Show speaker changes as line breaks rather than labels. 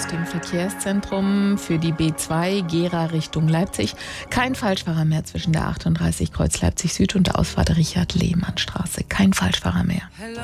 aus dem Verkehrszentrum für die B2 Gera Richtung Leipzig. Kein Falschfahrer mehr zwischen der 38 Kreuz Leipzig Süd und der Ausfahrt Richard-Lehmann-Straße. Kein Falschfahrer mehr.